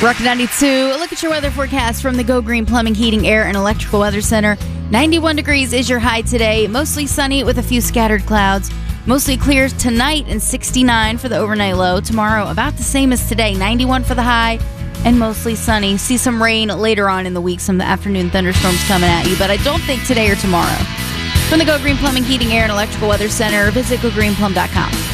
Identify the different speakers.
Speaker 1: Rock 92. Look at your weather forecast from the Go Green Plumbing, Heating, Air, and Electrical Weather Center. 91 degrees is your high today. Mostly sunny with a few scattered clouds. Mostly clear tonight and 69 for the overnight low. Tomorrow, about the same as today. 91 for the high and mostly sunny. See some rain later on in the week. Some afternoon thunderstorms coming at you, but I don't think today or tomorrow. From the Go Green Plumbing, Heating, Air, and Electrical Weather Center, visit gogreenplum.com.